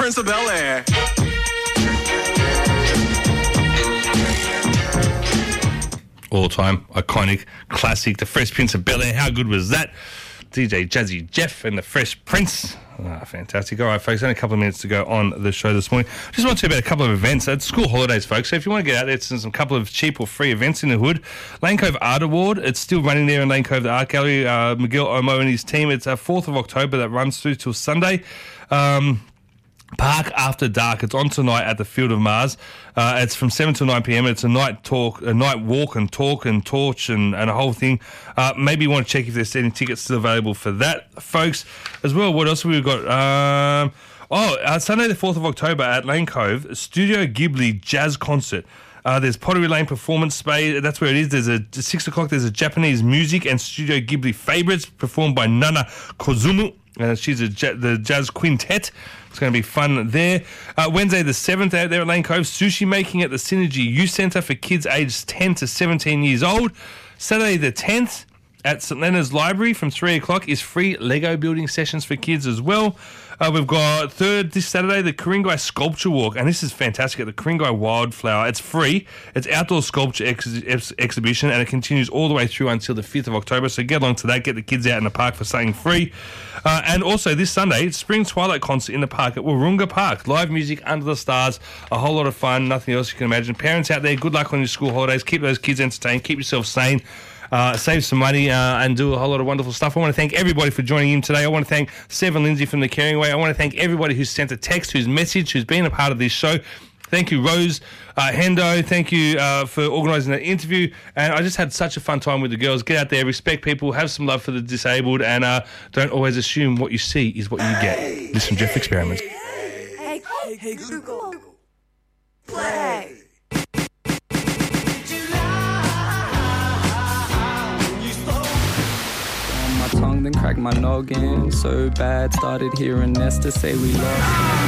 Prince of Bel-Air. All-time iconic classic, The Fresh Prince of Bel-Air. How good was that? DJ Jazzy Jeff and The Fresh Prince. Fantastic. All right, folks, only a couple of minutes to go on the show this morning. Just want to tell you about a couple of events. It's school holidays, folks, so if you want to get out there, there's some couple of cheap or free events in the hood. Lane Cove Art Award, it's still running there in Lane Cove, the Art Gallery. Miguel Omo and his team, it's 4th of October that runs through till Sunday. Park After Dark. It's on tonight at the Field of Mars. It's from 7 to 9 p.m. It's a night walk and talk and torch and a whole thing. Maybe you want to check if there's any tickets still available for that, folks. As well, what else have we got? Sunday the 4th of October at Lane Cove, Studio Ghibli Jazz Concert. There's Pottery Lane Performance Space. That's where it is. There's at 6 o'clock. There's a Japanese music and Studio Ghibli favorites performed by Nana Kozumu. She's the jazz quintet. It's going to be fun there. Wednesday the 7th out there at Lane Cove, sushi making at the Synergy Youth Centre for kids aged 10 to 17 years old. Saturday the 10th at St Leonard's Library from 3 o'clock is free Lego building sessions for kids as well. We've got this Saturday, the Ku-ring-gai Sculpture Walk, and this is fantastic at the Ku-ring-gai Wildflower. It's free. It's outdoor sculpture exhibition, and it continues all the way through until the 5th of October, so get along to that. Get the kids out in the park for something free. And also this Sunday, Spring Twilight Concert in the park at Wahroonga Park. Live music under the stars, a whole lot of fun, nothing else you can imagine. Parents out there, good luck on your school holidays. Keep those kids entertained. Keep yourself sane. Save some money and do a whole lot of wonderful stuff. I want to thank everybody for joining in today. I want to thank Seven Lindsay from The Caring Way. I want to thank everybody who's sent a text, who's messaged, who's been a part of this show. Thank you, Rose, Hendo. Thank you for organising that interview. And I just had such a fun time with the girls. Get out there, respect people, have some love for the disabled, and don't always assume what you see is what you get. This is from Jeff Experiments. Hey, Google. Play. My tongue then cracked my noggin so bad, started hearing Nesta say we lost.